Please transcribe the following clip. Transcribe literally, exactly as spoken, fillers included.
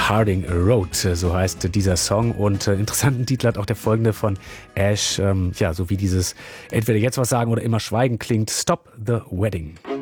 Harding Road, so heißt dieser Song. Und äh, interessanten Titel hat auch der folgende von Ash, ähm, ja, so wie dieses entweder jetzt was sagen oder immer schweigen klingt, Stop the Wedding.